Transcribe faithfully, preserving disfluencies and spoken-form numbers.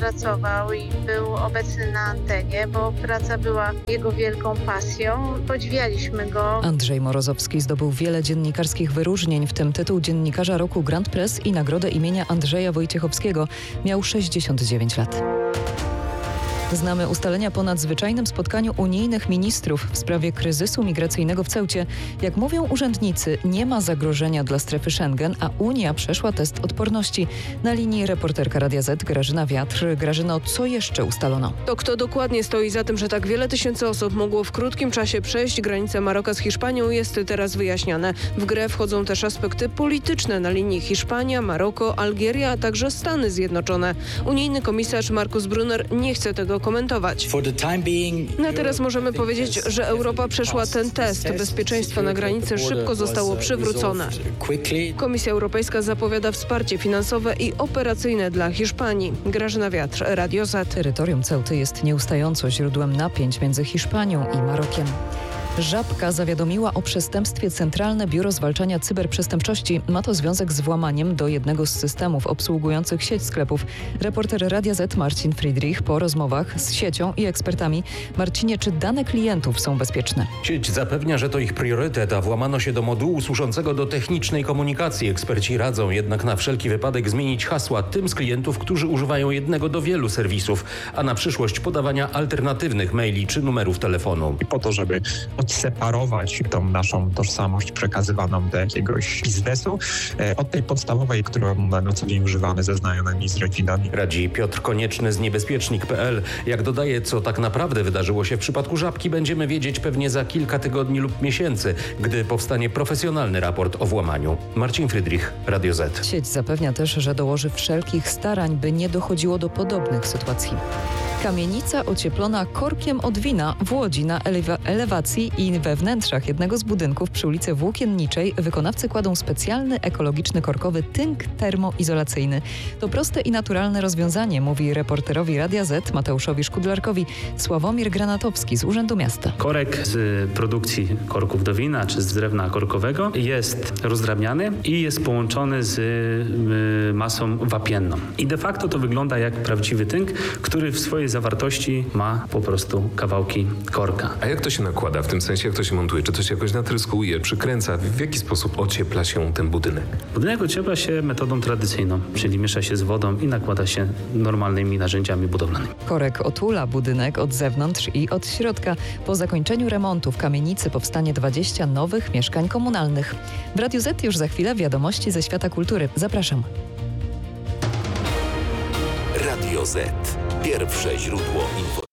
pracował i był obecny na antenie, bo praca była jego wielką pasją. Podziwialiśmy go. Andrzej Morozowski zdobył wiele dziennikarskich wyróżnień, w tym tytuł Dziennikarza Roku Grand Press i nagrodę imienia Andrzeja Wojciechowskiego. Miał sześćdziesiąt dziewięć lat. Znamy ustalenia po nadzwyczajnym spotkaniu unijnych ministrów w sprawie kryzysu migracyjnego w Ceucie. Jak mówią urzędnicy, nie ma zagrożenia dla strefy Schengen, a Unia przeszła test odporności. Na linii reporterka Radia Z Grażyna Wiatr. Grażyno, co jeszcze ustalono? To kto dokładnie stoi za tym, że tak wiele tysięcy osób mogło w krótkim czasie przejść granicę Maroka z Hiszpanią, jest teraz wyjaśniane. W grę wchodzą też aspekty polityczne na linii Hiszpania, Maroko, Algieria, a także Stany Zjednoczone. Unijny komisarz Markus Brunner nie chce tego komentować. Na teraz możemy powiedzieć, że Europa przeszła ten test. Bezpieczeństwo na granicy szybko zostało przywrócone. Komisja Europejska zapowiada wsparcie finansowe i operacyjne dla Hiszpanii. Grażyna Wiatr, Radio Z. Terytorium Ceuty jest nieustająco źródłem napięć między Hiszpanią i Marokiem. Żabka zawiadomiła o przestępstwie Centralne Biuro Zwalczania Cyberprzestępczości. Ma to związek z włamaniem do jednego z systemów obsługujących sieć sklepów. Reporter Radia Z Marcin Friedrich po rozmowach z siecią i ekspertami. Marcinie, czy dane klientów są bezpieczne? Sieć zapewnia, że to ich priorytet, a włamano się do modułu służącego do technicznej komunikacji. Eksperci radzą jednak na wszelki wypadek zmienić hasła tym z klientów, którzy używają jednego do wielu serwisów, a na przyszłość podawania alternatywnych maili czy numerów telefonu. I po to, żeby odseparować tą naszą tożsamość przekazywaną do jakiegoś biznesu od tej podstawowej, którą na co dzień używamy ze znajomymi, z rodzinami. Radzi Piotr Konieczny z niebezpiecznik kropka pe el. Jak dodaje, co tak naprawdę wydarzyło się w przypadku Żabki, będziemy wiedzieć pewnie za kilka tygodni lub miesięcy, gdy powstanie profesjonalny raport o włamaniu. Marcin Friedrich, Radio Z. Sieć zapewnia też, że dołoży wszelkich starań, by nie dochodziło do podobnych sytuacji. Kamienica ocieplona korkiem od wina w Łodzi. Na elewa- elewacji i we wnętrzach jednego z budynków przy ulicy Włókienniczej wykonawcy kładą specjalny ekologiczny korkowy tynk termoizolacyjny. To proste i naturalne rozwiązanie, mówi reporterowi Radia Z Mateuszowi Szkudlarkowi Sławomir Granatowski z Urzędu Miasta. Korek z produkcji korków do wina czy z drewna korkowego jest rozdrabniany i jest połączony z y, masą wapienną. I de facto to wygląda jak prawdziwy tynk, który w swojej zawartości ma po prostu kawałki korka. A jak to się nakłada? W tym sensie, jak to się montuje? Czy to się jakoś natryskuje, przykręca? W jaki sposób ociepla się ten budynek? Budynek ociepla się metodą tradycyjną, czyli miesza się z wodą i nakłada się normalnymi narzędziami budowlanymi. Korek otula budynek od zewnątrz i od środka. Po zakończeniu remontu w kamienicy powstanie dwadzieścia nowych mieszkań komunalnych. W Radiu Z już za chwilę wiadomości ze świata kultury. Zapraszam. Radio Z. Pierwsze źródło informacji.